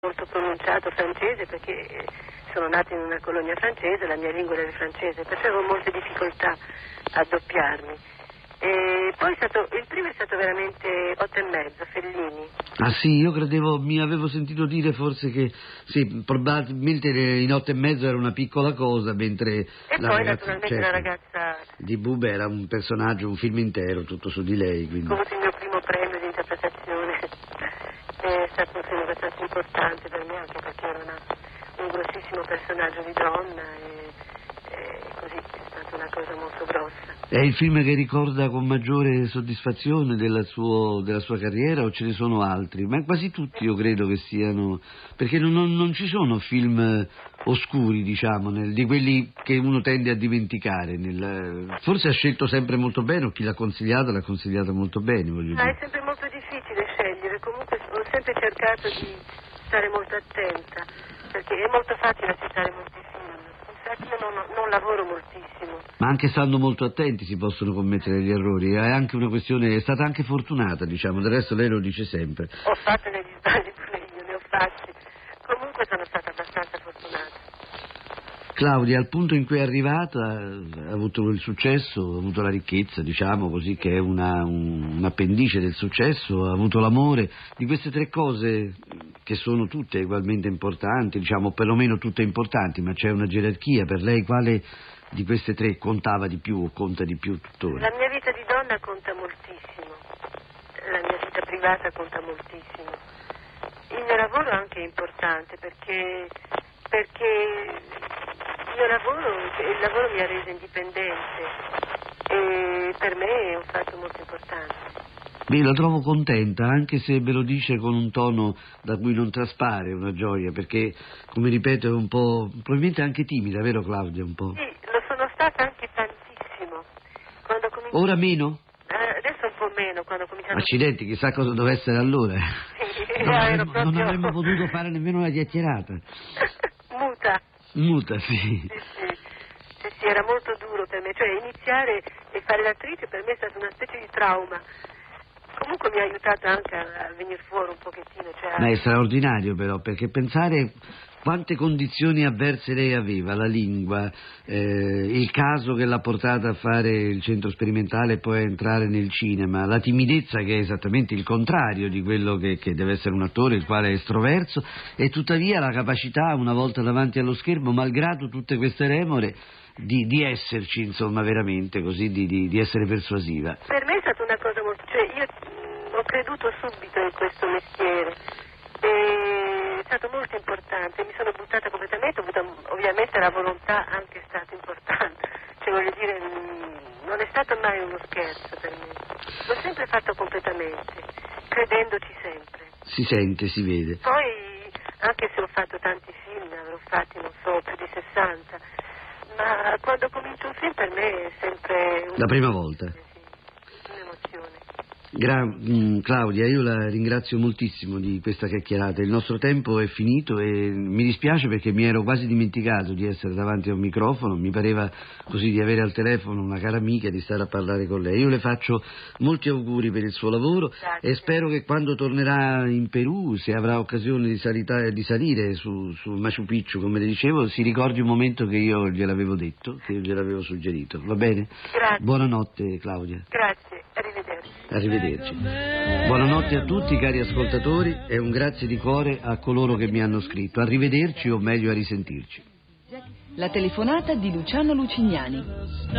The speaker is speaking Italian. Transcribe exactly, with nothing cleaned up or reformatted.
molto pronunciato francese perché sono nata in una colonia francese, la mia lingua era il francese, perciò avevo molte difficoltà a doppiarmi. E poi è stato, il primo è stato veramente otto e mezzo, Fellini. Ah sì, io credevo, mi avevo sentito dire forse che sì, probabilmente in otto e mezzo era una piccola cosa, mentre e la poi ragazza, naturalmente certo, la ragazza di Bube era un personaggio, un film intero, tutto su di lei. Quindi. Come il mio primo premio di interpretazione, è stato un film abbastanza importante per me anche perché era una, un grossissimo personaggio di donna e, e così è stata una cosa molto grossa. È il film che ricorda con maggiore soddisfazione della, suo, della sua carriera o ce ne sono altri? Ma quasi tutti io credo che siano, perché non, non, non ci sono film oscuri, diciamo, nel, di quelli che uno tende a dimenticare. Nel, forse ha scelto sempre molto bene, o chi l'ha consigliato l'ha consigliato molto bene, voglio Ma dire. è sempre molto difficile scegliere, comunque ho sempre cercato di stare molto attenta, perché è molto facile accettare molti film, infatti io non, non lavoro moltissimo. Ma anche stando molto attenti si possono commettere gli errori, è anche una questione, è stata anche fortunata, diciamo, del resto lei lo dice sempre. Ho fatto degli sbagli pure io, ne ho fatti, comunque sono stata abbastanza fortunata. Claudia, al punto in cui è arrivata, ha avuto il successo, ha avuto la ricchezza, diciamo così, che è una, un, un appendice del successo, ha avuto l'amore, di queste tre cose che sono tutte ugualmente importanti, diciamo perlomeno tutte importanti, ma c'è una gerarchia, per lei quale di queste tre contava di più o conta di più tuttora? La mia vita di donna conta moltissimo, la mia vita privata conta moltissimo, il mio lavoro è anche importante perché, perché il mio lavoro, il lavoro mi ha reso indipendente e per me è un fatto molto importante. Beh, la trovo contenta, anche se ve lo dice con un tono da cui non traspare una gioia, perché, come ripeto, è un po', probabilmente anche timida, vero Claudia, un po'? Sì, lo sono stata anche tantissimo. Quando cominci... Ora meno? Eh, adesso un po' meno, quando ho cominciato... Accidenti, chissà cosa doveva essere allora. Sì, non, ero avremmo, proprio... non avremmo potuto fare nemmeno una chiacchierata. Muta. Muta, sì. Sì, sì. Sì, sì, era molto duro per me, cioè iniziare e fare l'attrice per me è stata una specie di trauma. Comunque mi ha aiutato anche a venire fuori un pochettino. Cioè... Ma è straordinario però, perché pensare quante condizioni avverse lei aveva, la lingua, eh, il caso che l'ha portata a fare il centro sperimentale e poi a entrare nel cinema, la timidezza che è esattamente il contrario di quello che, che deve essere un attore, il quale è estroverso, e tuttavia la capacità, una volta davanti allo schermo, malgrado tutte queste remore, di, di esserci, insomma, veramente così, di, di, di essere persuasiva. Per me è stata una cosa molto... cioè io ho creduto subito in questo mestiere, e è stato molto importante, mi sono buttata completamente, ho avuto, ovviamente la volontà anche è stata importante, cioè voglio dire, non è stato mai uno scherzo per me, l'ho sempre fatto completamente, credendoci sempre. Si sente, si vede. Poi, anche se ho fatto tanti film, ne avrò fatti, non so, più di sessanta, ma quando comincio un film per me è sempre... Un... La prima volta? Sì, sì, un'emozione. Gra- Claudia, io la ringrazio moltissimo di questa chiacchierata, il nostro tempo è finito e mi dispiace perché mi ero quasi dimenticato di essere davanti a un microfono, mi pareva così di avere al telefono una cara amica e di stare a parlare con lei. Io le faccio molti auguri per il suo lavoro. Grazie. E spero che quando tornerà in Perù, se avrà occasione di, salita- di salire su, su Machu Picchu, come le dicevo, si ricordi un momento che io gliel'avevo detto, che io gliel'avevo suggerito, va bene? Grazie. Buonanotte Claudia. Grazie, arrivederci. Arrivederci. Buonanotte a tutti cari ascoltatori e un grazie di cuore a coloro che mi hanno scritto. Arrivederci o meglio a risentirci. La telefonata di Luciano Lucignani.